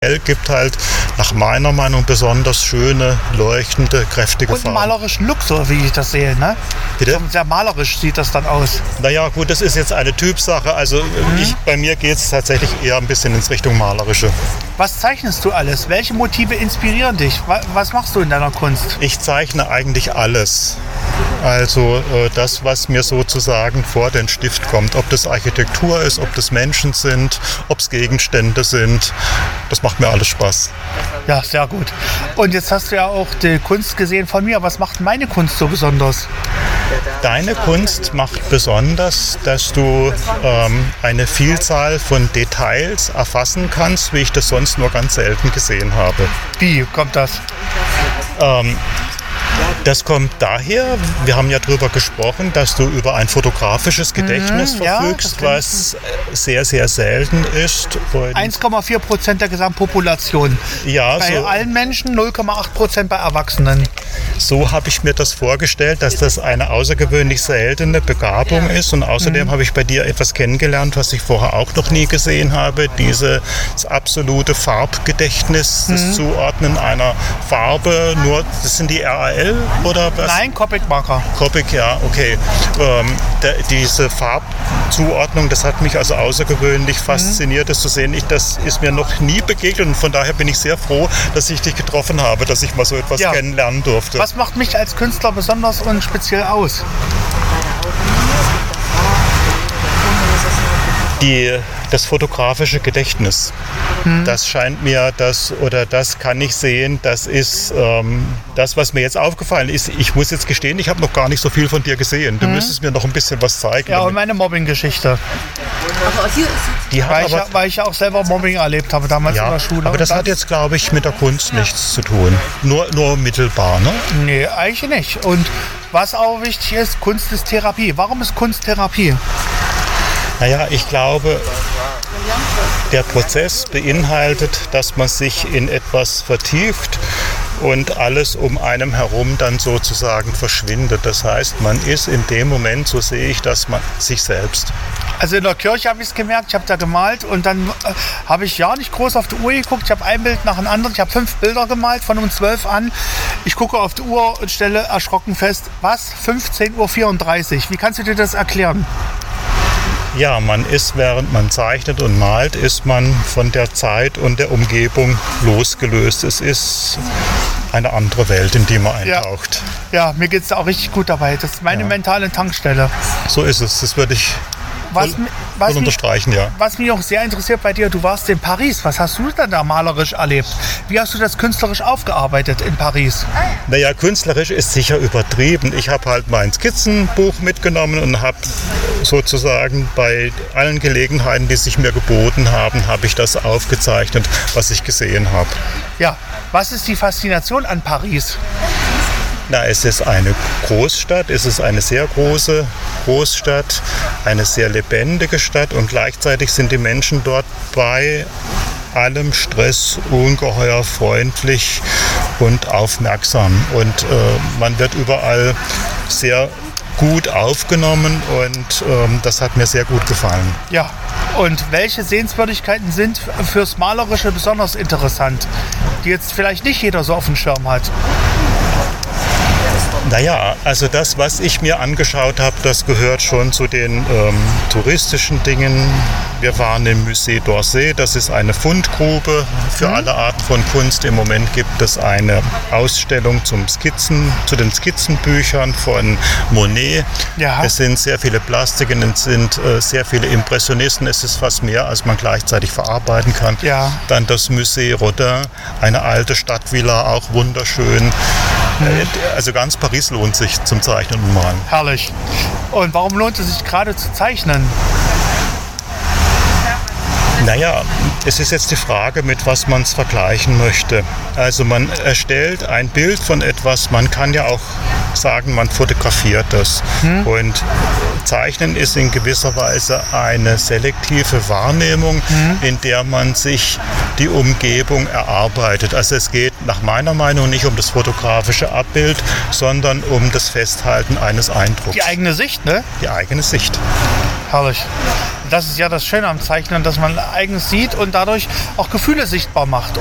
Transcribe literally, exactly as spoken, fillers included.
gibt halt nach meiner Meinung besonders schöne, leuchtende, kräftige Und einen Farben. malerischen Look, so wie ich das sehe, ne? Bitte? Sehr malerisch sieht das dann aus. Naja, gut, das ist jetzt eine Typsache. Also Mhm. ich, bei mir geht es tatsächlich eher ein bisschen ins Richtung Malerische. Was zeichnest du alles? Welche Motive inspirieren dich? Wa- Was machst du in deiner Kunst? Ich zeichne eigentlich alles. Also äh, das, was mir sozusagen vor den Stift kommt. Ob das Architektur ist, ob das Menschen sind, ob es Gegenstände sind. Das macht mir alles Spaß. Ja, sehr gut. Und jetzt hast du ja auch die Kunst gesehen von mir. Was macht meine Kunst so besonders? Deine Kunst macht besonders, dass du ähm, eine Vielzahl von Details erfassen kannst, wie ich das sonst nur ganz selten gesehen habe. Wie kommt das? Ähm, Das kommt daher, wir haben ja darüber gesprochen, dass du über ein fotografisches Gedächtnis Mhm, ja, verfügst, das kenn ich. was sehr, sehr selten ist. Und eins Komma vier Prozent der Gesamtpopulation. ja, Bei so, allen Menschen, null Komma acht Prozent bei Erwachsenen. so habe ich mir das vorgestellt, dass das eine außergewöhnlich seltene Begabung ist. Und außerdem Mhm. habe ich bei dir etwas kennengelernt, was ich vorher auch noch nie gesehen habe. Dieses absolute Farbgedächtnis, das Mhm. Zuordnen einer Farbe. Nur, das sind die R A L oder was? Nein, Copic-Marker. Copic, ja, okay. Ähm, der, diese Farbzuordnung, das hat mich also außergewöhnlich fasziniert, das zu sehen. Ich, das ist mir noch nie begegnet und von daher bin ich sehr froh, dass ich dich getroffen habe, dass ich mal so etwas Ja. kennenlernen durfte. Was macht mich als Künstler besonders und speziell aus? Die, das fotografische Gedächtnis, das scheint mir, das oder das kann ich sehen, das ist ähm, das, was mir jetzt aufgefallen ist. Ich muss jetzt gestehen, ich habe noch gar nicht so viel von dir gesehen. Du müsstest mir noch ein bisschen was zeigen. Ja, und damit- meine Mobbing-Geschichte. die hat Weil ich, aber, ja- weil ich ja auch selber Mobbing erlebt habe damals in ja, der Schule. aber das Und hat jetzt, glaube ich, mit der Kunst nichts zu tun. Nur, nur mittelbar, ne? Nee, eigentlich nicht. Und was auch wichtig ist, Kunst ist Therapie. Warum ist Kunst Therapie? Naja, ich glaube, der Prozess beinhaltet, dass man sich in etwas vertieft und alles um einem herum dann sozusagen verschwindet. Das heißt, man ist in dem Moment, so sehe ich das, man sich selbst. Also in der Kirche habe ich es gemerkt, ich habe da gemalt und dann äh, habe ich ja nicht groß auf die Uhr geguckt. Ich habe ein Bild nach dem anderen, ich habe fünf Bilder gemalt von um zwölf an. Ich gucke auf die Uhr und stelle erschrocken fest, was? fünfzehn Uhr vierunddreißig. Wie kannst du dir das erklären? Ja, man ist, während man zeichnet und malt, ist man von der Zeit und der Umgebung losgelöst. Es ist eine andere Welt, in die man eintaucht. Ja, mir geht es auch richtig gut dabei. Das ist meine Ja. mentale Tankstelle. So ist es. Das würde ich Was, voll, mi- was, voll mich, unterstreichen, ja. was mich auch sehr interessiert bei dir, du warst in Paris. Was hast du denn da malerisch erlebt? Wie hast du das künstlerisch aufgearbeitet in Paris? Naja, künstlerisch ist sicher übertrieben. Ich habe halt mein Skizzenbuch mitgenommen und habe sozusagen bei allen Gelegenheiten, die sich mir geboten haben, habe ich das aufgezeichnet, was ich gesehen habe. Ja, was ist die Faszination an Paris? Na, es ist eine Großstadt, es ist eine sehr große Großstadt, eine sehr lebendige Stadt und gleichzeitig sind die Menschen dort bei allem Stress ungeheuer freundlich und aufmerksam. Und äh, man wird überall sehr gut aufgenommen und ähm, das hat mir sehr gut gefallen. Ja, und welche Sehenswürdigkeiten sind f- fürs Malerische besonders interessant, die jetzt vielleicht nicht jeder so auf dem Schirm hat? Naja, also das, was ich mir angeschaut habe, das gehört schon zu den ähm, touristischen Dingen. Wir waren im Musée d'Orsay, das ist eine Fundgrube für alle Arten von Kunst. Im Moment gibt es eine Ausstellung zum Skizzen, zu den Skizzenbüchern von Monet. Ja. Es sind sehr viele Plastiken, es sind äh, sehr viele Impressionisten. Es ist fast mehr, als man gleichzeitig verarbeiten kann. Ja. Dann das Musée Rodin, eine alte Stadtvilla, auch wunderschön. Äh, Also ganz Paris lohnt sich zum Zeichnen und Malen. Herrlich. Und warum lohnt es sich gerade zu zeichnen? Naja, es ist jetzt die Frage, mit was man es vergleichen möchte. Also man erstellt ein Bild von etwas, man kann ja auch sagen, man fotografiert das. Hm. Und Zeichnen ist in gewisser Weise eine selektive Wahrnehmung, hm. in der man sich die Umgebung erarbeitet. Also es geht nach meiner Meinung nicht um das fotografische Abbild, sondern um das Festhalten eines Eindrucks. Die eigene Sicht, ne? Die eigene Sicht. Herrlich. Das ist ja das Schöne am Zeichnen, dass man eigens sieht und dadurch auch Gefühle sichtbar macht.